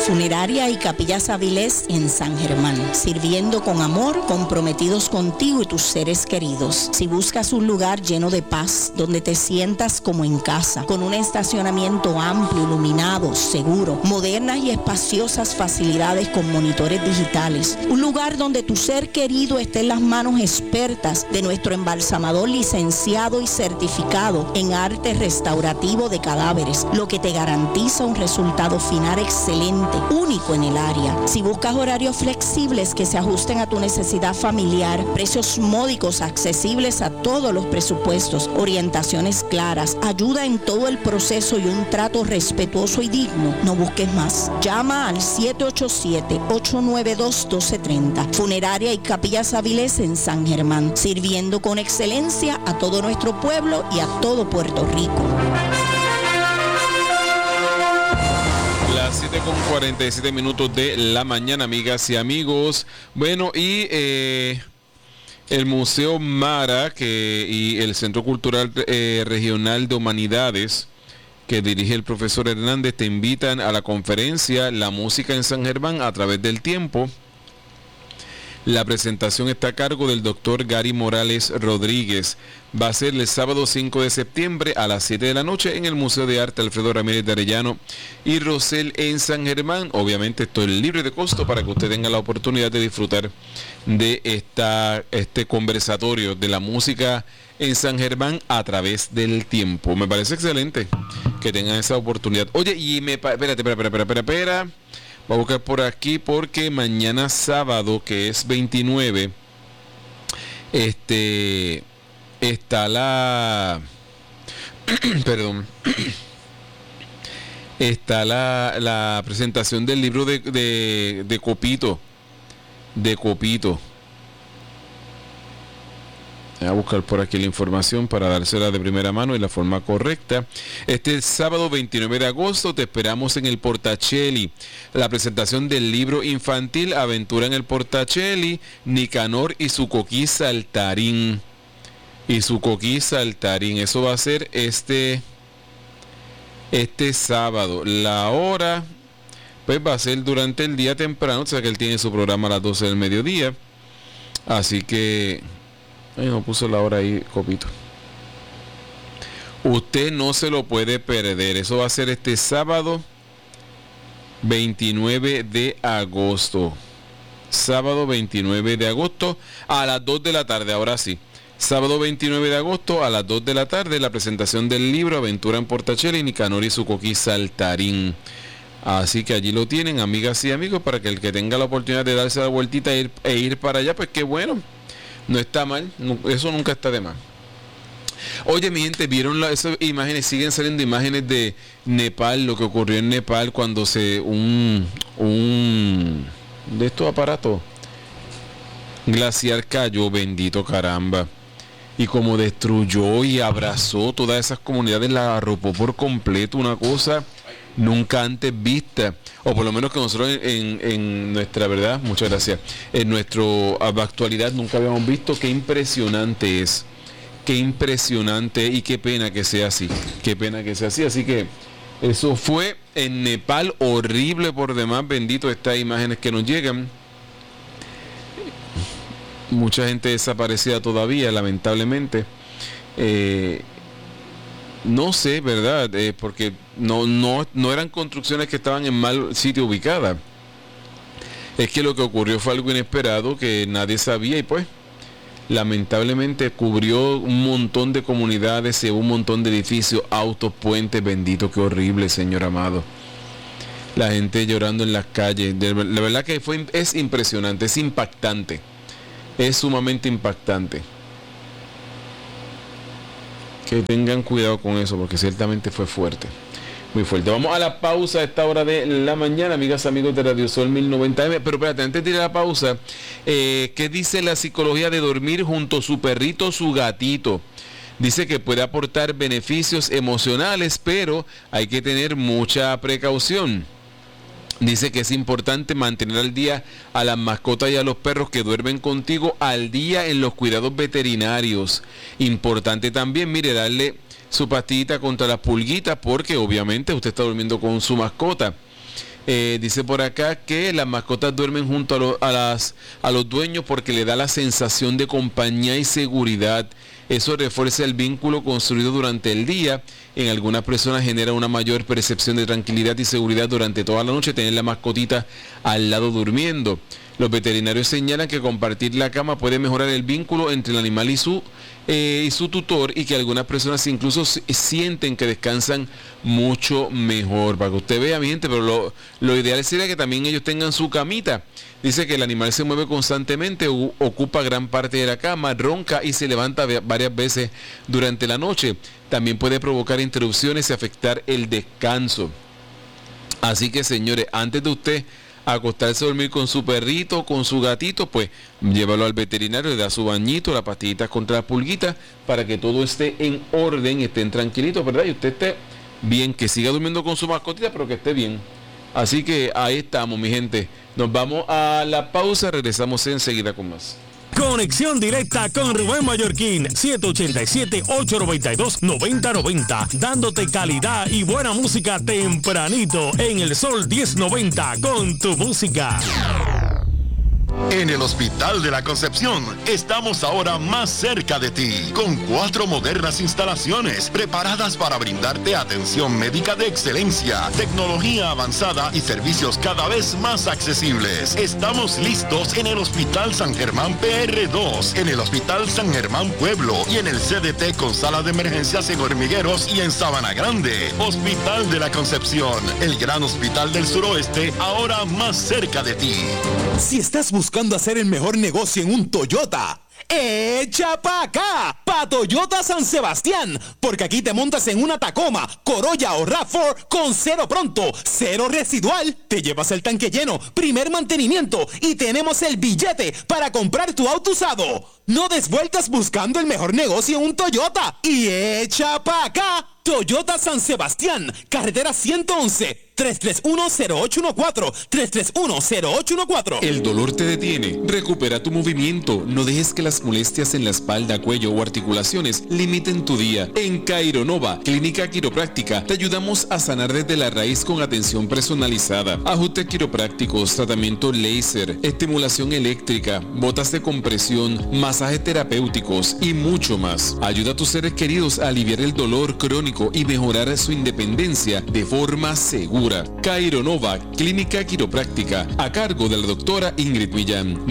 Funeraria y Capillas Avilés en San Germán, sirviendo con amor, comprometidos contigo y tus seres queridos. Si buscas un lugar lleno de paz, donde te sientas como en casa, con un estacionamiento amplio, iluminado, seguro, modernas y espaciosas facilidades con monitores digitales, un lugar donde tu ser querido esté en las manos expertas de nuestro embalsamador licenciado y certificado en arte restaurativo de cadáveres, lo que te garantiza un resultado final excelente, único en el área. Si buscas horarios flexibles que se ajusten a tu necesidad familiar, precios módicos accesibles a todos los presupuestos, orientaciones claras, ayuda en todo el proceso y un trato respetuoso y digno, no busques más. Llama al 787-892-1230. Funeraria y Capillas Avilés en San Germán, sirviendo con excelencia a todo nuestro pueblo y a todo Puerto Rico. 7:47 de la mañana, amigas y amigos. Bueno, y el Museo Mara y el Centro Cultural Regional de Humanidades, que dirige el profesor Hernández, te invitan a la conferencia La Música en San Germán a través del tiempo. La presentación está a cargo del doctor Gary Morales Rodríguez. Va a ser el sábado 5 de septiembre a las 7 de la noche en el Museo de Arte Alfredo Ramírez de Arellano y Rosell en San Germán. Obviamente esto es libre de costo para que usted tenga la oportunidad de disfrutar de este conversatorio de la música en San Germán a través del tiempo. Me parece excelente que tengan esa oportunidad. Oye, y espera. Voy a buscar por aquí porque mañana sábado, que es 29, está la está la presentación del libro de Copito. Voy a buscar por aquí la información para dársela de primera mano y la forma correcta. Este sábado 29 de agosto te esperamos en el Portacelli. La presentación del libro infantil Aventura en el Portacelli, Nicanor y su coquí saltarín. Eso va a ser este sábado. La hora, pues va a ser durante el día temprano, o sea que él tiene su programa a las 12 del mediodía. Así que... no puso la hora ahí, Copito. Usted no se lo puede perder. Eso va a ser este sábado 29 de agosto. Sábado 29 de agosto a las 2 de la tarde. Ahora sí. Sábado 29 de agosto a las 2 de la tarde, la presentación del libro Aventura en Portacelli, Nicanor y su coquí saltarín. Así que allí lo tienen, amigas y amigos, para que el que tenga la oportunidad de darse la vueltita e ir para allá, pues qué bueno. No está mal, eso nunca está de más. Oye, mi gente, ¿vieron esas imágenes? Siguen saliendo imágenes de Nepal, lo que ocurrió en Nepal cuando un de estos aparatos glaciar cayó, bendito caramba. Y como destruyó y abrazó todas esas comunidades, la arropó por completo, una cosa nunca antes vista, o por lo menos que nosotros en nuestra verdad, muchas gracias, en nuestra actualidad nunca habíamos visto. Qué impresionante es, qué impresionante, y qué pena que sea así, así que eso fue en Nepal, horrible por demás, bendito estas imágenes que nos llegan. Mucha gente desaparecida todavía, lamentablemente. No sé, ¿verdad? Porque no eran construcciones que estaban en mal sitio ubicadas. Es que lo que ocurrió fue algo inesperado que nadie sabía y pues lamentablemente cubrió un montón de comunidades, un montón de edificios, autos, puentes. Bendito, qué horrible, Señor amado. La gente llorando en las calles. La verdad que es impresionante, es impactante. Es sumamente impactante. Que tengan cuidado con eso, porque ciertamente fue fuerte, muy fuerte. Vamos a la pausa a esta hora de la mañana, amigas, amigos de Radio Sol 1090M. Pero espérate, antes de ir a la pausa, ¿qué dice la psicología de dormir junto a su perrito, su gatito? Dice que puede aportar beneficios emocionales, pero hay que tener mucha precaución. Dice que es importante mantener al día a las mascotas y a los perros que duermen contigo al día en los cuidados veterinarios. Importante también, mire, darle su pastillita contra las pulguitas, porque obviamente usted está durmiendo con su mascota. Dice por acá que las mascotas duermen junto a los dueños porque le da la sensación de compañía y seguridad. Eso refuerza el vínculo construido durante el día. En algunas personas genera una mayor percepción de tranquilidad y seguridad durante toda la noche tener la mascotita al lado durmiendo. Los veterinarios señalan que compartir la cama puede mejorar el vínculo entre el animal y su tutor, y que algunas personas incluso sienten que descansan mucho mejor. Para que usted vea, mi gente, pero lo ideal sería que también ellos tengan su camita. Dice que el animal se mueve constantemente, ocupa gran parte de la cama, ronca y se levanta varias veces durante la noche. También puede provocar interrupciones y afectar el descanso. Así que, señores, antes de usted acostarse a dormir con su perrito, con su gatito, pues llévalo al veterinario, le da su bañito, las pastillitas contra las pulguitas, para que todo esté en orden, estén tranquilitos, ¿verdad? Y usted esté bien, que siga durmiendo con su mascotita, pero que esté bien. Así que ahí estamos, mi gente. Nos vamos a la pausa, regresamos enseguida con más. Conexión directa con Rubén Mallorquín, 787-892-9090, dándote calidad y buena música tempranito en el Sol 1090 con tu música. En el Hospital de la Concepción estamos ahora más cerca de ti, con 4 modernas instalaciones preparadas para brindarte atención médica de excelencia, tecnología avanzada y servicios cada vez más accesibles. Estamos listos en el Hospital San Germán PR2, en el Hospital San Germán Pueblo y en el CDT con sala de emergencias en Hormigueros y en Sabana Grande. Hospital de la Concepción, el gran hospital del suroeste, ahora más cerca de ti. Si estás buscando hacer el mejor negocio en un Toyota, ¡echa pa' acá! Pa' Toyota San Sebastián, porque aquí te montas en una Tacoma, Corolla o RAV4 con cero pronto, cero residual, te llevas el tanque lleno, primer mantenimiento y tenemos el billete para comprar tu auto usado. No des vueltas buscando el mejor negocio en un Toyota y echa pa' acá. Toyota San Sebastián, carretera 111, 331-0814, 331-0814. El dolor te detiene. Recupera tu movimiento. No dejes que las molestias en la espalda, cuello o articulaciones limiten tu día. En Kaironova, Clínica Quiropráctica, te ayudamos a sanar desde la raíz con atención personalizada. Ajustes quiroprácticos, tratamiento láser, estimulación eléctrica, botas de compresión, masajes terapéuticos y mucho más. Ayuda a tus seres queridos a aliviar el dolor crónico y mejorar su independencia de forma segura. Kaironova, Clínica Quiropráctica, a cargo de la doctora Ingrid Millán.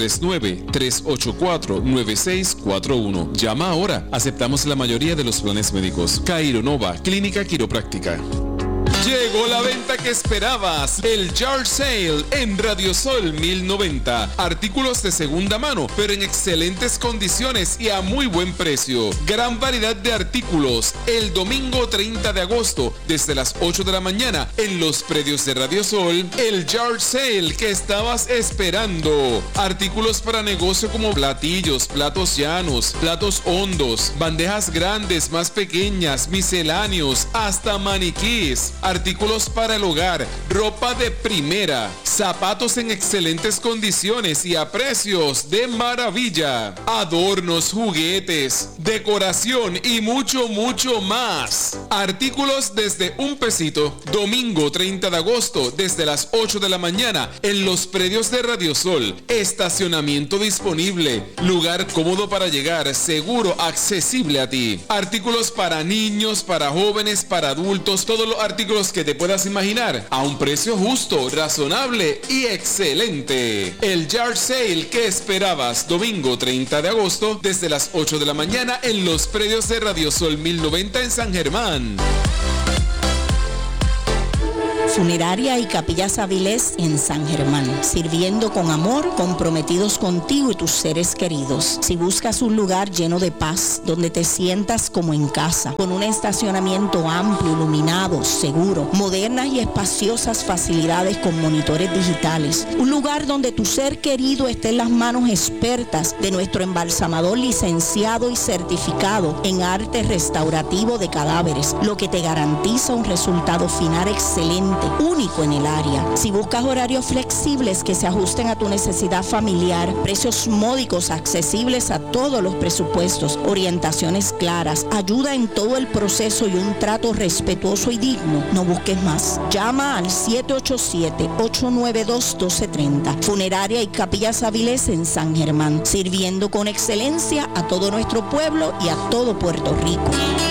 939-384-9641. Llama ahora. Aceptamos la mayoría de los planes médicos. Kaironova, Clínica Quiropráctica. Llegó la venta que esperabas, el Yard Sale en Radio Sol 1090. Artículos de segunda mano, pero en excelentes condiciones y a muy buen precio. Gran variedad de artículos. El domingo 30 de agosto, desde las 8 de la mañana, en los predios de Radio Sol, el Yard Sale que estabas esperando. Artículos para negocio como platillos, platos llanos, platos hondos, bandejas grandes, más pequeñas, misceláneos, hasta maniquís. Artículos para el hogar, ropa de primera, zapatos en excelentes condiciones y a precios de maravilla, adornos, juguetes, decoración y mucho más. Artículos desde $1. Domingo 30 de agosto desde las 8 de la mañana en los predios de Radio Sol. Estacionamiento disponible, lugar cómodo para llegar, seguro, accesible a ti. Artículos para niños, para jóvenes, para adultos, todos los artículos que te puedas imaginar a un precio justo, razonable y excelente. El Yard Sale que esperabas, domingo 30 de agosto desde las 8 de la mañana en los predios de Radio Sol 1090 en San Germán. Funeraria y Capillas Avilés en San Germán, sirviendo con amor, comprometidos contigo y tus seres queridos. Si buscas un lugar lleno de paz, donde te sientas como en casa, con un estacionamiento amplio, iluminado, seguro, modernas y espaciosas facilidades con monitores digitales, un lugar donde tu ser querido esté en las manos expertas de nuestro embalsamador licenciado y certificado en arte restaurativo de cadáveres, lo que te garantiza un resultado final excelente único en el área. Si buscas horarios flexibles que se ajusten a tu necesidad familiar, precios módicos accesibles a todos los presupuestos, orientaciones claras, ayuda en todo el proceso y un trato respetuoso y digno, no busques más. Llama al 787-892-1230. Funeraria y Capillas Avilés en San Germán, sirviendo con excelencia a todo nuestro pueblo y a todo Puerto Rico.